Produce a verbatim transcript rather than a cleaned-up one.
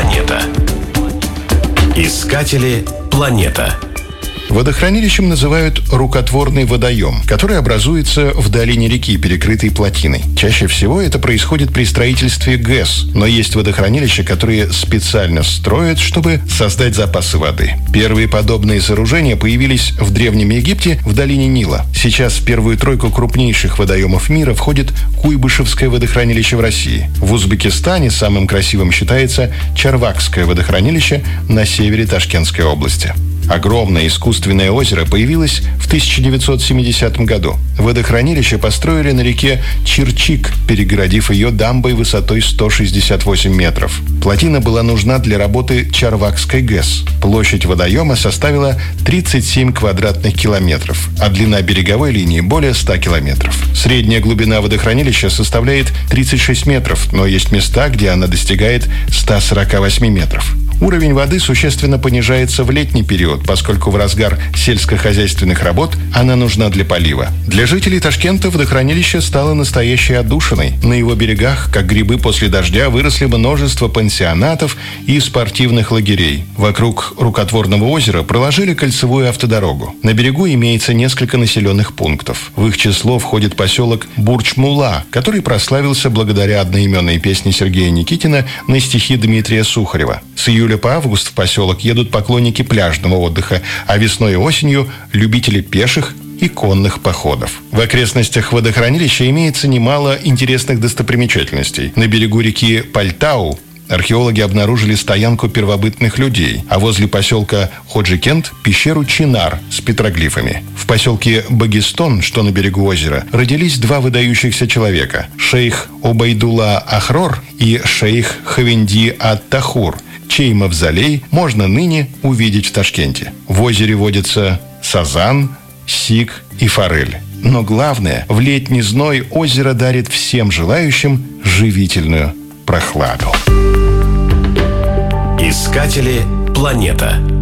Планета. Искатели планета. Водохранилищем называют рукотворный водоем, который образуется в долине реки, перекрытой плотиной. Чаще всего это происходит при строительстве ГЭС, но есть водохранилища, которые специально строят, чтобы создать запасы воды. Первые подобные сооружения появились в Древнем Египте в долине Нила. Сейчас в первую тройку крупнейших водоемов мира входит Куйбышевское водохранилище в России. В Узбекистане самым красивым считается Чарвакское водохранилище на севере Ташкентской области. Огромное искусственное озеро появилось в тысяча девятьсот семидесятом году. Водохранилище построили на реке Чирчик, перегородив ее дамбой высотой сто шестьдесят восемь метров. Плотина была нужна для работы Чарвакской ГЭС. Площадь водоема составила тридцать семь квадратных километров, а длина береговой линии более ста километров. Средняя глубина водохранилища составляет тридцать шесть метров, но есть места, где она достигает ста сорока восьми метров. Уровень воды существенно понижается в летний период, поскольку в разгар сельскохозяйственных работ она нужна для полива. Для жителей Ташкента водохранилище стало настоящей отдушиной. На его берегах, как грибы после дождя, выросли множество пансионатов и спортивных лагерей. Вокруг рукотворного озера проложили кольцевую автодорогу. На берегу имеется несколько населенных пунктов. В их число входит поселок Бурч-Мула, который прославился благодаря одноименной песне Сергея Никитина на стихи Дмитрия Сухарева. С июля по август в поселок едут поклонники пляжного отдыха, а весной и осенью – любители пеших и конных походов. В окрестностях водохранилища имеется немало интересных достопримечательностей. На берегу реки Пальтау археологи обнаружили стоянку первобытных людей, а возле поселка Ходжикент – пещеру Чинар с петроглифами. В поселке Багистон, что на берегу озера, родились два выдающихся человека – шейх Обайдулла Ахрор и шейх Хавенди ат-Тахур, чей мавзолей можно ныне увидеть в Ташкенте. В озере водятся сазан, сик и форель. Но главное, в летний зной озеро дарит всем желающим живительную прохладу. Искатели планета.